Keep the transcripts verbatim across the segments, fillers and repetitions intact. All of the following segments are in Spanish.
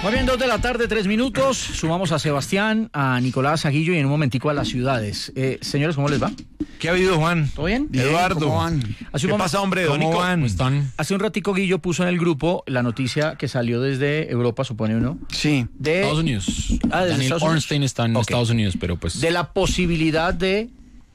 Muy bien, dos de la tarde, tres minutos. Sumamos a Sebastián, a Nicolás Aguillo y en un momentico a las ciudades. Eh, señores, ¿cómo les va? ¿Qué ha habido, Juan? ¿Todo bien? Bien, Eduardo. ¿Cómo van? Hace ¿Qué un pasa, hombre? ¿Cómo Nico? van? ¿Están? Hace un ratico Guillo puso en el grupo la noticia que salió desde Europa, supone uno. Sí. De Estados Unidos. Ah, desde Daniel Estados Unidos. Ornstein está en Ok. Estados Unidos, pero pues... de la posibilidad de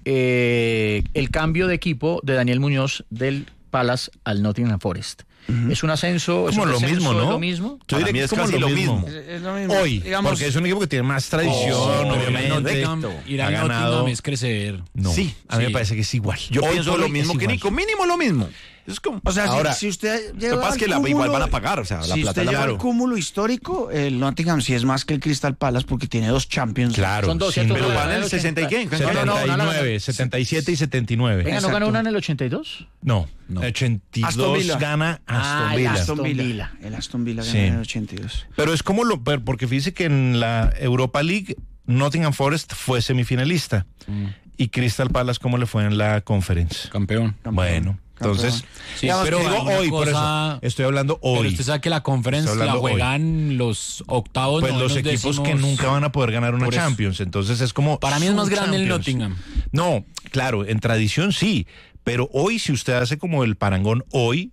eh, el cambio de equipo de Daniel Muñoz del Palace al Nottingham Forest. Uh-huh. Es un ascenso, es Como un lo descenso, mismo, ¿no? ¿es lo mismo? Yo diría que es casi lo mismo. Es, es lo mismo. Hoy, Digamos, porque es un equipo que tiene más tradición, Oh, obviamente. Nottingham, ir ha al ganado. Nottingham es crecer. No, Sí, a mí sí. me parece que es igual. Yo Hoy pienso por lo hoy mismo es que igual. Nico, mínimo lo mismo. Es como, o sea, si- Ahora, si, usted lo lleva que pasa es al que la, cúmulo, igual van a pagar, o sea, la si plata usted la lleva pagan. el cúmulo histórico, el Nottingham sí es más que el Crystal Palace porque tiene dos Champions. Claro, Son dos, sin ¿cierto? Pero duda. van en el sesenta y qué. No, no, no, no, setenta y no, nueve, setenta y siete y setenta y nueve. Venga, ¿no Exacto. ganó una en el ochenta y dos? No, No. ochenta y Aston dos Villa. gana Ah, Aston el Villa. Aston Aston Villa. Villa. El Aston Villa ganó Sí. en el ochenta y dos. Pero es como lo, pero- porque fíjese que en la Europa League Nottingham Forest fue semifinalista Mm. y Crystal Palace cómo le fue en la Conference. Campeón. Bueno, entonces Sí, digamos, pero digo una hoy, por cosa- eso estoy hablando hoy. Pero usted sabe que la conferencia Estoy la hablando hoy. juegan los octavos, Pues los novenos, equipos que décimos. nunca van a poder ganar una Por eso. Champions, entonces es como Para mí es su más grande el Champions. Nottingham. No, claro, en tradición sí, pero hoy si usted hace como el parangón hoy,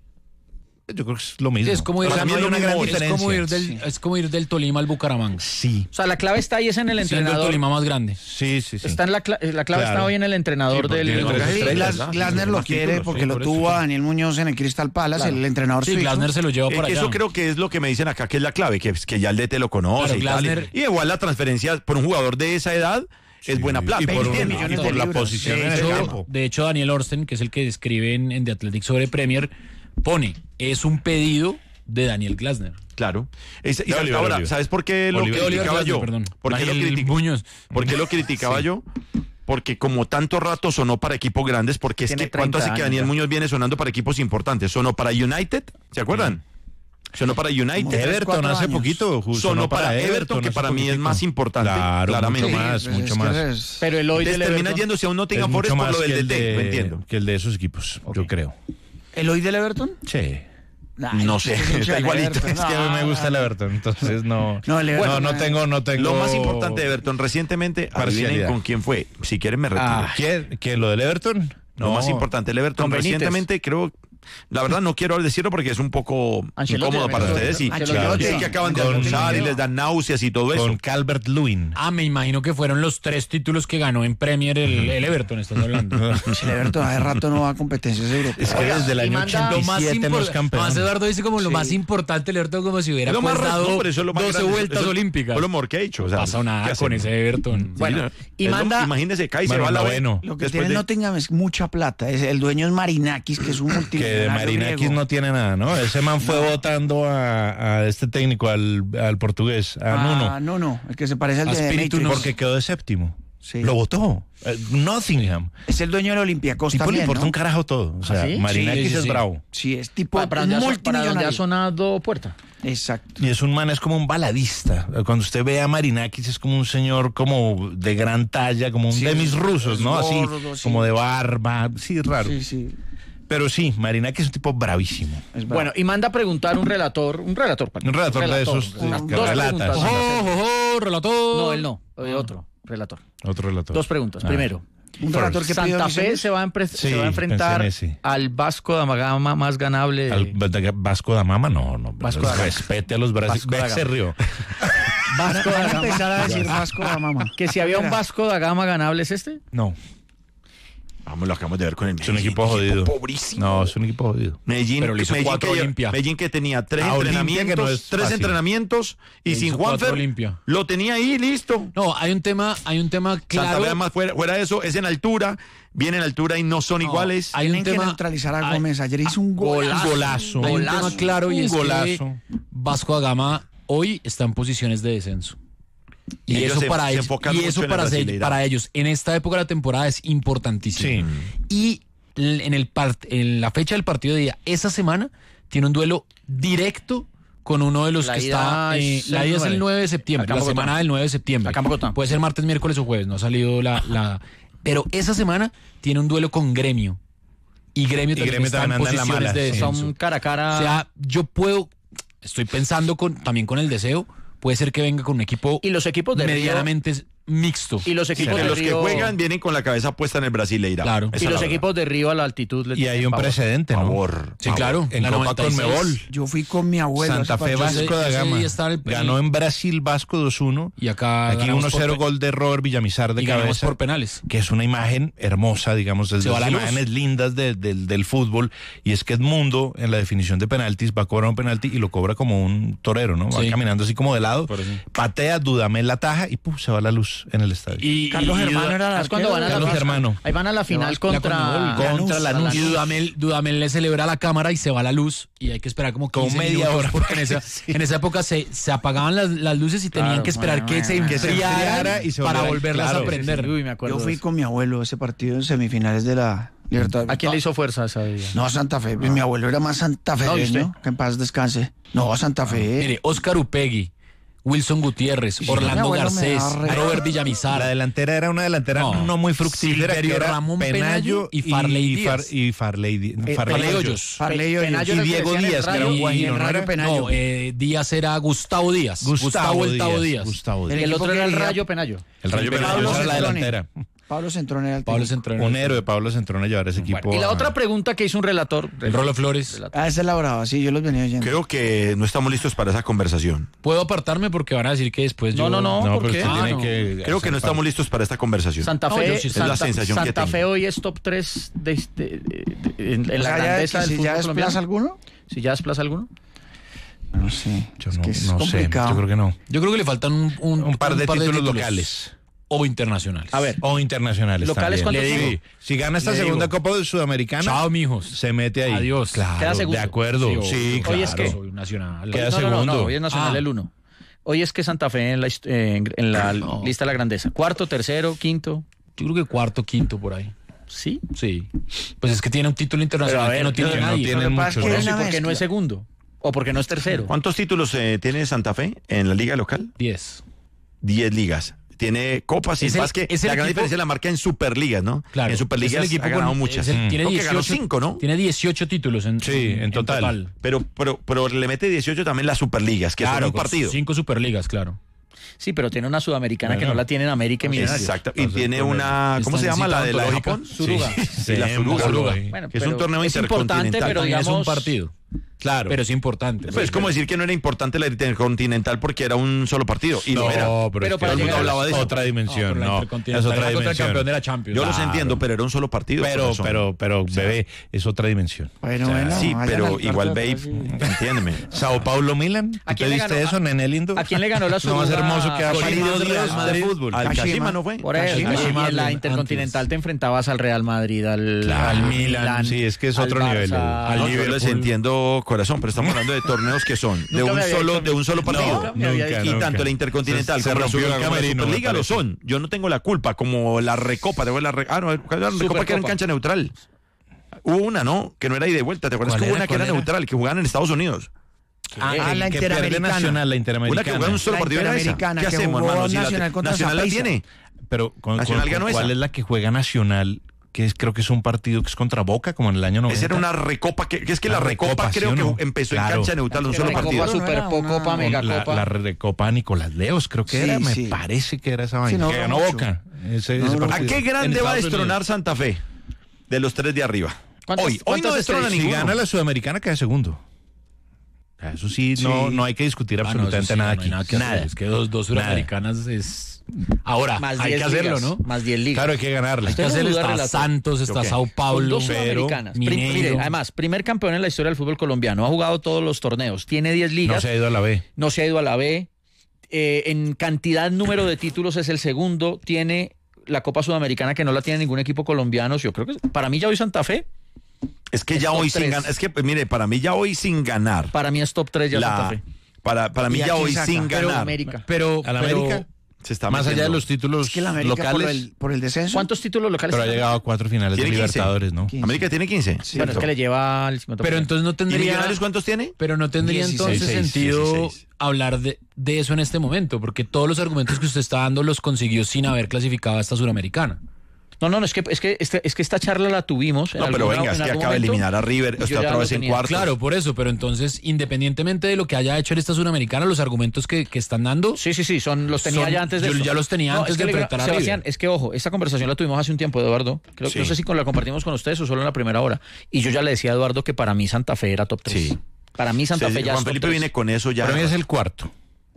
yo creo que es lo mismo. Sí, es como ir, O sea, no hay una gran es diferencia. como ir del, es como ir del Tolima al Bucaramanga. Sí, O sea, la clave está ahí, es en el Siendo el entrenador. Tolima más grande. sí, sí, sí. Está en la, cla- la clave Claro. está hoy en el entrenador Sí, porque del... tiene del- tres Sí, estrellas, Glas- ¿no? Glasner Sí, lo más quiere títulos, porque sí, lo por tuvo eso. a Daniel Muñoz en el Crystal Palace, Claro. el entrenador Sí, suizo. Glasner se lo lleva Eh, por que allá. eso creo que es lo que me dicen acá, que es la clave, que, que ya el D T lo conoce Claro, y tal. Glasner- Y igual la transferencia por un jugador de esa edad es buena plata. Y por, veinte un- millones y de por la libras. posición De en el hecho, campo. de hecho, Daniel Ornstein, que es el que escribe en, en The Athletic sobre Premier, pone, es un pedido de Daniel Glasner. Claro. Es- y De sabes- Oliver, ahora, Oliver. ¿sabes por qué lo Oliver- criticaba Glasner, yo? perdón. ¿Por qué lo, Daniel critic- Muñoz. por qué lo criticaba yo? Porque como tanto rato sonó para equipos grandes, porque es Tiene que ¿cuánto hace treinta que años Daniel ya. Muñoz viene sonando para equipos importantes? Sonó para United, ¿se acuerdan? Sonó para United. tres, Everton cuatro hace años. poquito. justo, Sonó no para Everton, que hace para mí es poquitico. más importante, Claro, claramente. mucho más, Sí, mucho es que más. es- Pero el hoy Entonces del termina Everton- yéndose a un Es Nottingham mucho Forest por más lo que del el D T, de, me entiendo. que el de esos equipos, yo creo. ¿El hoy del Everton? Sí. Ay, No usted sé, es hincha está del igualito. Everton. Es que a mí me gusta el Everton, entonces no. No, el Everton, no, no eh, tengo, no tengo. Lo más importante de Everton recientemente, adivinen Parcialidad. con quién fue. Si quieren me retiro. Ah, ¿quién? ¿Quién? ¿Lo del Everton? Lo más importante, el Everton Con Benítez. recientemente creo, la verdad no quiero decirlo porque es un poco Ancelotti incómodo le para metió- ustedes y Ancelotti. dicen que acaban de Con- almorzar y les dan náuseas y todo eso. Con Calvert Lewin. Ah, me imagino que fueron los tres títulos que ganó en Premier el, el Everton, estás hablando. Si el Everton hace rato no va a competencias europeas. Es que desde el y año manda- Lo más ochenta y siete no es importante, campeón. más Eduardo dice como lo Sí. más importante el Everton, como si hubiera Es lo más pues, raro, dado no, pero eso es lo más doce grande. vueltas Eso- olímpicas. Fue lo mejor que he hecho. O sea, No pasa ¿qué nada hacemos? con ese Everton. Bueno, Sí, y es lo- manda- imagínese, cae y se Bueno, va a la B. noveno. Lo que Después tiene de- Nottingham es mucha plata. Es- el dueño es Marinakis, que es un Que de multimillonario Marinakis griego. no tiene nada, ¿no? Ese man fue votando a, a este técnico, al, al portugués, a Nuno, Ah, no, no, el que se parece al A de Espíritu Matrix. porque quedó de séptimo. Sí. Lo votó. Eh, Nottingham. Es el dueño del Olympiacos Tipo le también, importa ¿no? un carajo todo. O sea, ¿Ah, sí? Marinakis Sí, sí, es sí. bravo. Sí, es tipo para, para donde ha, para donde ha multimillonario. sonado Puerta. Exacto. Y es un man, es como un baladista. Cuando usted ve a Marinakis es como un señor como de gran talla, como un Sí, de mis es- rusos, es ¿no? gordo, Así, sí. como de barba. Sí, raro. Sí, sí. Pero sí, Marinakis es un tipo bravísimo. Es bravo. Bueno, y manda a preguntar un relator, un relator, perdón, Un relator de esos, sí, Unas que dos relata, preguntas. sí. vamos a ¡Ojo, hacer. ojo, relator! No, él no, eh, otro relator. Otro relator. Dos preguntas. Ah. Primero, un relator que pidió Santa Fe misiones. se va, a empre- Sí, se va a enfrentar pensé en ese. al Vasco da Gama más ganable. Al de- Vasco da Mama, no, no. Vasco da Gama. Respete a los Vasco da brasileños. Se Gama. rió. Vasco Van da a Gama. empezar a decir Vasco a mamá. Que si había un Mira, Vasco da Gama ganable, ¿es este? No, Vamos, lo acabamos de ver con el es un Medellín, equipo jodido. pobrísimo. No, es un equipo jodido. Medellín, Pero le hizo Medellín cuatro que, Olimpia. Medellín que tenía tres Ah, Olimpia, entrenamientos, que no es tres fácil. entrenamientos y Le sin hizo cuatro Juanfer Olimpia. lo tenía ahí listo. No, hay un tema, hay un tema Santa claro. Fe además fuera, fuera de eso es en altura, viene en altura y no son No, iguales. hay un Tienen que tema, neutralizar a hay- Gómez. Ayer hizo un golazo. Golazo. hay un Golazo. tema claro y Un es golazo. que Vasco da Gama hoy está en posiciones de descenso. Y Ellos eso se- para se ellos, enfocan y mucho eso en la para, se- brasileirada. para ellos en esta época de la temporada es importantísimo. Sí. Y l- en, el part- en la fecha del partido de día, esa semana, tiene un duelo directo con uno de los La que ida está... eh, es la el ida es el nueve. nueve de septiembre, Acá en la Bogotá. semana del nueve de septiembre. Acá en Bogotá. Puede ser martes, miércoles o jueves, no ha salido la... la... Pero esa semana tiene un duelo con Gremio. Y Gremio Y también Gremio está en también anda en la posiciones mala, de sí. descenso. Son cara a cara. O sea, yo puedo, estoy pensando con, también con el deseo, puede ser que venga con un equipo Y los equipos de Río- medianamente mixto. Y los equipos Porque de los que Río- juegan vienen con la cabeza puesta en el Brasileirao. Claro. Esa Y es los la equipos de Río a la altitud les Y hay un favor. precedente, ¿no? Favor. Sí, claro. En la Copa noventa y seis. Conmebol. Yo fui con mi abuelo. a Santa ese Fe partido. Vasco da ese Gama. día estaba el- Ganó en Brasil Vasco dos uno. Y acá Aquí ganamos uno cero por pe- gol de Robert Villamizar de y ganamos cabeza. por penales. Que es una imagen hermosa, digamos, desde Se va las la luz. imágenes lindas de- del- del fútbol. Y es que Edmundo, en la definición de penaltis, va a cobrar un penalti y lo cobra como un torero, ¿no? Va Sí. caminando así como de lado, Por eso. patea, Dudamel la taja y ¡pum! Se va la luz en el estadio. Y, Carlos y- y Germano Duda- era el Es cuando van a la Carlos final. Germano. Ahí van a la final la contra, Conmebol. Contra la Lanús. Y Dudamel, Dudamel le celebra a la cámara y se va la luz y hay que esperar como Como quince media minutos hora. porque en esa, Sí. en esa época se, se apagaban las, las luces y tenían Claro, que esperar bueno, que, se bueno, que se enfriaran enfriara y se para volviera- volverlas claro. a prender. Uy, me acuerdo Yo de fui eso. con mi abuelo a ese partido en semifinales de la Libertadores. ¿A quién le hizo fuerza esa día? No, a Santa Fe. Pues mi abuelo era más No, ¿y santafeño. usted? Que en paz descanse. No, a Santa Fe. Mire, Oscar Upegui, Wilson Gutiérrez, mi Orlando abuelo me Garcés, da re- Robert La Villamizar, delantera era una delantera no, No. muy fructífera, Silverio que era Ramón Penayo Penayo y Farley y, Díaz. y Farley, Di- Eh, Farley Farley Hoyos. Hoyos. Farley Hoyos. Penayo Y era el que Diego decían en Díaz, que era radio. un Y guajiro, el ¿no Rayo era? Penayo. no, eh, Díaz era Gustavo Díaz. Gustavo, Gustavo Díaz. Díaz. Gustavo Y Díaz. el otro era el Equipo que Rayo Penayo. El Rayo Pablo Penayo era la Centrone. delantera. Pablo Centrone era el Pablo técnico. Centrone. Un héroe, Pablo Centrone, llevar ese equipo. Y la a- otra pregunta que hizo un relator. El Rolo Flores. Ah, esa es la brava. Sí, yo los venía oyendo. Creo que no estamos listos para esa conversación. Puedo apartarme porque van a decir que después No, yo... no, no. No, ¿por pero qué? usted Ah, tiene no. que. Creo que no estamos listos para esta conversación. Santa No, Fe, yo sí- es la Santa, sensación que Santa tengo. Fe hoy es top tres de, de- de- de- en, en O la sea, ya- grandeza que del si ya fútbol desplaza colombiano. alguno. Si ya desplaza alguno. No sé. Yo es no, que es no sé, complicado. yo creo que no. Yo creo que le faltan un, un, Un par de títulos locales. O internacionales. A ver, O internacionales. ¿Locales también. cuántos Le son? digo, si gana esta Le segunda digo. Copa Sudamericana, Chao, mijos. se mete ahí. Adiós. Claro, Queda segundo. de acuerdo. Sí, Sí, obvio. claro. Hoy es que- Soy nacional. Queda no, no, no, segundo. no, hoy es Nacional Ah. el uno. Hoy es que Santa Fe en la, hist- eh, en, en la No. lista de la grandeza. Cuarto, tercero, quinto. Yo creo que cuarto, quinto por ahí. Sí. Sí. Pues es que tiene un título internacional Pero a ver, que no tiene que no nadie. tiene- Lo que pasa muchos, es que ¿no? es Sí, una porque no es mezcla. segundo. O porque no es tercero. ¿Cuántos títulos eh, tiene Santa Fe en la liga local? Diez. Diez ligas. Tiene copas y Es el- más que es el la gran equipo- diferencia la marca en Superligas, ¿no? Claro. En Superligas Es el equipo ha ganado con- muchas. es el- tiene Creo que dieciocho, ganó cinco, ¿no? Tiene dieciocho títulos en, Sí, en total. Pero, pero, pero le mete dieciocho también las Superligas, que Claro, son un con partido. cinco superligas, claro. Sí, pero tiene una sudamericana que Bueno. no la tiene en América y Millonarios. Exacto. Y Entonces, tiene con una, el- ¿cómo se esta llama? La de la de ontológica. Japón. Suruga. Sí, la Suruga. Suruga. Bueno, Que es un pero torneo es importante, intercontinental. pero También es digamos, un partido. Claro. Pero es importante. Pues es como decir que no era importante la intercontinental porque era un solo partido. Y no, lo era. pero, Pero es que para todo el mundo llegar a hablaba de eso. otra dimensión. pero la No, es Intercontinental otra era contra el dimensión. campeón de la Champions. Yo los Claro. entiendo, pero era un solo partido. Pero, corazón. pero, pero, bebé, es otra dimensión. Bueno, O sea, bueno. Sí, vayan pero al igual cuarto ve, de y- atrás y- entiéndeme. Sao Paulo Milan, ¿A ¿tú quién te le viste ganó? eso, nene lindo? ¿A quién le ganó la No va a ser Suruga? hermoso que va a Corinthians, parido Real Dios de Madrid. fútbol. Al Kashima. Kashima no fue. Por eso, Kashima. y en la Kashima, Intercontinental antes. te enfrentabas al Real Madrid, al, Claro, al al Milan, Milan, sí, es que es al otro Barça, nivel, al al No, yo Liverpool. les entiendo, corazón, pero estamos hablando de torneos que son de Nunca un me había solo, dicho- de un solo partido. Nunca me había Nunca, Y nunca. tanto la Intercontinental Se- se como la rompió el Suruga como la camerino, me Superliga lo parece. son. Yo no tengo la culpa, como la Recopa, ¿te acuerdas? La re- ah, no, la Recopa que era en Supercopa. cancha neutral. Hubo una, ¿no? Que no era ida y de vuelta, ¿te acuerdas? ¿Cuál Que hubo era? una que era ¿Cuál era? neutral, que jugaban en Estados Unidos. Ah, Eh, ah, la que pierde Interamericana. Nacional, la Una Interamericana. que jugaba en un solo La partido era esa. Interamericana, ¿Qué que hacemos, jugó hermano? Si la- Nacional contra Nacional la Saprissa. tiene. Pero con, Nacional con- ganó ¿cuál esa. es la que juega Nacional? Que es, creo que es un partido que es contra Boca, como en el año noventa. Esa era una recopa, que, que es que la, La recopa recopa, ¿sí creo o que no? empezó en Claro. cancha neutral, un solo Recopa, partido. Super- Supercopa, Una- Megacopa. La, la Recopa Nicolás Leos, creo que Sí, era, me sí. parece que era esa vaina. Sí, no que duró ganó mucho. Boca. Ese, No ese duró ¿A partido. qué grande En va a Estados destronar Unidos. Santa Fe? De los tres de arriba. ¿Cuántas- Hoy, hoy no cuántas destrona estrellas? Si ninguno. gana la Sudamericana, queda segundo. O sea, eso sí, No, Sí. no hay que discutir Ah, no, absolutamente eso sí, nada no hay aquí. nada que hacer. Es que dos, dos Nada. suramericanas es... Ahora, Más hay diez que hacerlo, ligas, ¿no? Más diez ligas. Claro, hay que ganarla. Hay que Usted no hacerlo. duda, Está relator. Santos, está Ok. Sao Con Paulo, dos pero sudamericanas. Prim- Mineiro. mire, además, primer campeón en la historia del fútbol colombiano. Ha jugado todos los torneos. Tiene diez No ligas. se ha ido a la B. No se ha ido a la B. Eh, en cantidad, número de títulos es el segundo. Tiene la Copa Sudamericana que no la tiene ningún equipo colombiano. Yo creo que para mí ya hoy Santa Fe. Es que Es ya top hoy sin tres. ganar. Es que, mire, para mí ya hoy sin ganar. Para mí es top tres ya Santa La, Fe. para, para mí ¿Y a ya quién hoy saca? sin Pero ganar. América. Pero, A la pero- América, Se está más allá de metiendo. los títulos Es que la América por locales, el, por el descenso. ¿Cuántos títulos locales pero ha tiene? llegado a cuatro finales de Tiene quince. Libertadores, ¿no? quince. América tiene quince. Sí. Bueno, es que le lleva el cincuenta por ciento. pero entonces no ¿Y tendría... Millonarios cuántos tiene? Pero no tendría dieciséis, entonces sentido dieciséis. hablar de, de eso en este momento, porque todos los argumentos que usted está dando los consiguió sin haber clasificado a esta suramericana. No, no, no, es que, es que, este- es que esta charla la tuvimos. en No, pero alguna- venga, es en que algún acaba de momento, eliminar a River, y yo está ya otra lo vez en tenía. cuartos. Claro, por eso, pero entonces, independientemente de lo que haya hecho esta Sudamericana, los argumentos que, que están dando, Sí, sí, sí, son, los tenía Son- ya antes de yo esto. ya los tenía antes es que de le digo, enfrentar a Sebastián, River. es que ojo, esta conversación la tuvimos hace un tiempo, Eduardo. Creo que Sí. no sé si con la compartimos con ustedes o solo en la primera hora. Y yo ya le decía a Eduardo que para mí Santa Fe era top tres. Sí. Para mí Santa Sí, Fe ya Juan es top Felipe tres. viene con eso ya. Para mí es el cuarto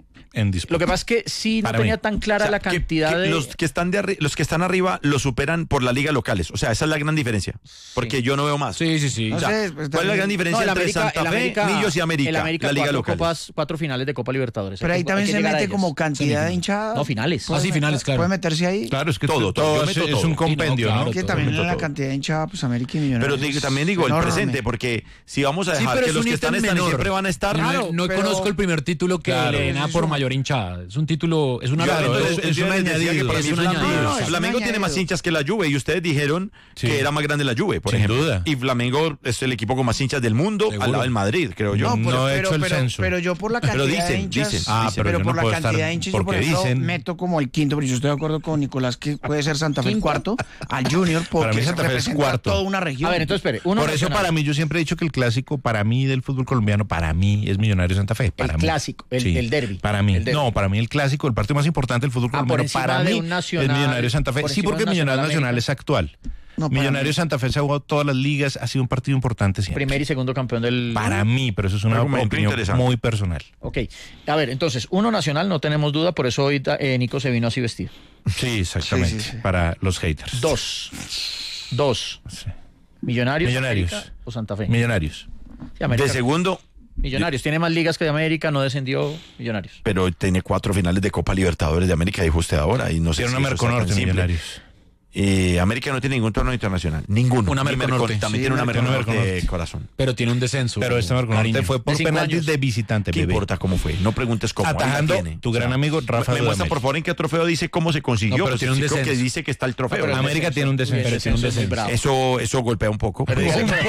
en disputa. Lo que pasa es que sí no Para tenía mí. tan clara O sea, la que- cantidad que de... los que están de arri- los que están arriba lo superan por la liga locales. O sea, esa es la gran diferencia. Porque yo no veo más. sí, sí, sí. No O sea, sé, pues, ¿cuál es la también- gran diferencia No, el entre América, Santa el Fe, América, Millos y América? el América la liga cuatro, local. copas, cuatro finales de Copa Libertadores. Pero Hay ahí que- también hay que se llegar a mete ellas. como cantidad de hinchadas. No, finales. Puede Ah, sí, meter- finales, claro. Puede meterse ahí. Claro, es que Todo, todo, yo es, meto es todo. un compendio, Sí, no, ¿no? claro, Que todo, también meto en la todo. cantidad de hinchadas, pues América y Millonarios. Pero digo, es también digo el enorme. presente, porque si vamos a Sí, dejar pero que es los un que están ítem están y menor. siempre van a estar. No, Claro, no pero- conozco el primer título que Claro. le den a por mayor hinchada. Es un título, es una Yo Claro, entonces- es- es entonces un les decía que añadido, para es mí un Flamengo- añadido. No, no, es un Flamengo tiene más añadido. hinchas que la Juve y ustedes dijeron Sí. que era más grande la Juve, por Sin ejemplo. duda. Y Flamengo es el equipo con más hinchas del mundo Seguro. al lado del Madrid, creo yo. No, No pero, he pero, hecho el pero- censo. pero yo por la Pero cantidad de dicen, hinchas, dicen. Ah, pero, pero yo no por la puedo cantidad estar- de hinchas, yo por porque ejemplo dicen- meto como el quinto, pero yo estoy de acuerdo con Nicolás que puede ser Santa Fe el cuarto, al Junior, porque mí Santa Fe es representa cuarto. toda una región. A ver, entonces, espere. Uno Por eso nacional. para mí, yo siempre he dicho que el clásico para mí del fútbol colombiano, para mí es Millonarios Santa Fe. Para mí. clásico, el- el derbi. Para mí. El derbi. No, para mí el clásico, el partido más importante del fútbol Ah, por colombiano, encima para de mí un Nacional, es Millonarios Santa Fe. por Sí, encima porque de un Millonarios Nacional Nacional América. es actual. No, para Millonarios mí. Santa Fe se ha jugado todas las ligas, ha sido un partido importante siempre. Primer y segundo campeón del... Para mí, pero eso es una Argumento opinión interesante. muy personal. Ok. A ver, entonces, uno nacional, no tenemos duda, por eso hoy eh, Nico se vino así vestido. Sí, exactamente. Sí, sí, sí. Para los haters. Dos. Dos. Sí. Millonarios, Millonarios. América o Santa Fe. Millonarios. Sí, América- De segundo, Millonarios. Tiene más ligas que de América, no descendió Millonarios. pero tiene cuatro finales de Copa Libertadores de América, dijo usted ahora. Y no sé Tiene si una eso está tan Merconorte, simple. Millonarios. Eh, América no tiene ningún torneo internacional. Ninguno. Una Ni Merconorte. Mercon- También Sí, tiene una Merconorte. Merconorte de corazón. Pero tiene un descenso. Pero esta Merconorte Cariño. fue por De cinco penaltis años. de visitante, ¿Qué bebé. importa cómo fue? No preguntes cómo. ahí la Atajando tiene. tu gran amigo Rafa Me, me muestra Dudamel. por favor en qué trofeo dice cómo se consiguió. No, pero pues tiene un sí creo que descenso. dice que está el trofeo. Pero el América tiene un descenso. Uy, el tiene un descenso es muy descenso. bravo. Eso, eso golpea un poco. Pero Pero un dice-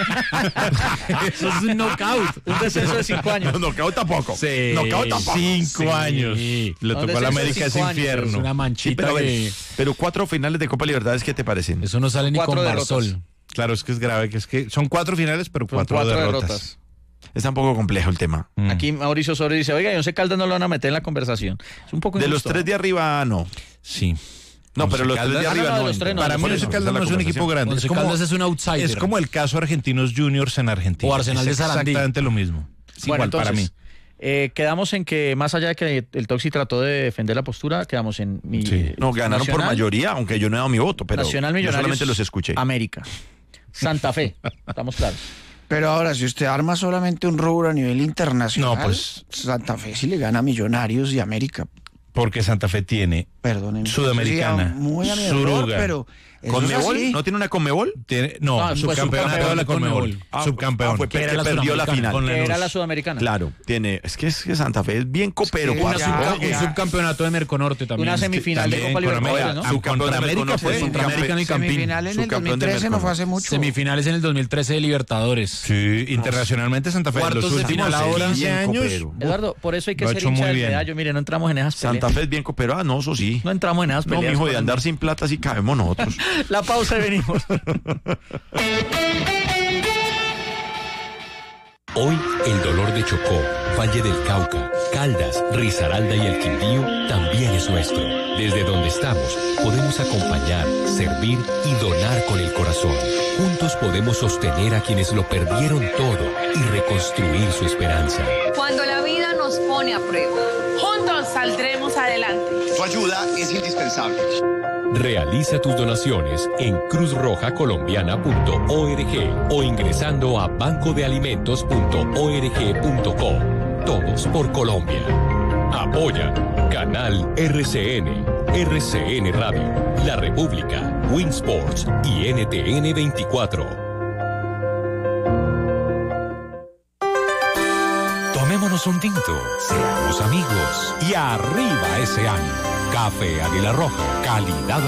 Eso es un knockout. Un descenso de cinco años. No, knockout tampoco. Sí. Knockout tampoco. Cinco Sí. años. Le ¿Dónde tocó a es la eso? América ese Cinco años, Es infierno. una Sí, manchita pero, a ver, que... pero cuatro finales de Copa Libertadores, ¿qué te parecen? Eso no sale ni Cuatro con derrotas. Barsol. Claro, es que es grave, que es que son cuatro finales, pero Son cuatro, cuatro derrotas. derrotas. Está un poco complejo el tema. Mm. Aquí Mauricio Osorio dice, oiga, y Once Caldas no lo van a meter en la conversación. Es un poco De los injusto, tres ¿no? de arriba, no. Sí. No, Once pero los tres de Caldas- Ah, no, arriba no, no. los tres no, entran. Para mí Por Once eso, Caldas esa no es un conversación. equipo grande. Once Es como, Caldas es un outsider. es como el caso Argentinos Juniors en Argentina. O Arsenal es de Sarandí. exactamente lo mismo. Es Bueno, igual para mí. entonces, eh, quedamos en que, más allá de que el Toxi trató de defender la postura, quedamos en... Mi, Sí. No, ganaron por Nacional, mayoría, aunque yo no he dado mi voto, pero Nacional, yo Millonarios, solamente los escuché. América. Santa Fe. Estamos claros. Pero ahora, si usted arma solamente un rubro a nivel internacional, No, pues- Santa Fe sí le gana a Millonarios y América. Porque Santa Fe tiene Perdónenme. Sudamericana, Sí, muy a mi Suruga. error, pero eso es ¿Conmebol? así. ¿No tiene una Conmebol? Tiene, no, Ah, pues subcampeonato subcampeón de la de Conmebol. Conmebol. Ah, subcampeón. ah, fue Que que era la perdió la Sudamericana. final. Con Que Lanús. era la sudamericana. Claro, tiene, es que, es que Santa Fe es bien copero. Sí, Una parce. ya, subca- Oye, un ya. subcampeonato de Merconorte también. Una Es que- semifinal de también Copa con Libertadores, América. ¿no? Subcampeón de América Merconorte, fue subcampeón- América y Campín. Semifinal en el Subcampeón de dos mil trece no fue Merconorte. hace mucho. Semifinales en el dos mil trece de Libertadores. Sí, internacionalmente Santa Fe en Cuartos los de últimos final ahora. quince Bien años. copero. Eduardo, por eso hay que Lo ha ser hecho hincha muy del bien. medallo. Mire, no entramos en esas peleas. Santa Fe es bien copero. Ah, no, eso sí. No entramos en esas No, peleas. mijo, de con- andar sin plata sí cabemos nosotros. La pausa y venimos. Hoy el dolor de Chocó, Valle del Cauca, Caldas, Risaralda y el Quindío también es nuestro. Desde donde estamos podemos acompañar, servir y donar con el corazón. Juntos podemos sostener a quienes lo perdieron todo y reconstruir su esperanza. Cuando la vida nos pone a prueba, juntos saldremos adelante. Tu ayuda es indispensable. Realiza tus donaciones en cruz roja colombiana punto org o ingresando a banco de alimentos punto org punto co. Todos por Colombia. Apoya Canal R C N, R C N Radio, La República, Winsports y N T N veinticuatro. Tomémonos un tinto, seamos amigos y arriba ese año. Café Águila Roja, calidad